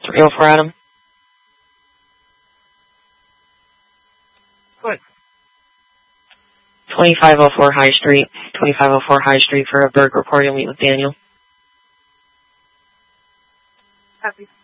304 Adam. Good. 2504 High Street. 2504 High Street for a Berg report. You'll meet with Daniel. Copy.